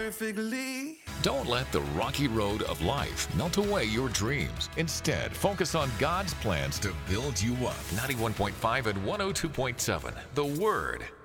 perfectly. Don't let the rocky road of life melt away your dreams. Instead, focus on God's plans to build you up. 91.5 and 102.7. The Word.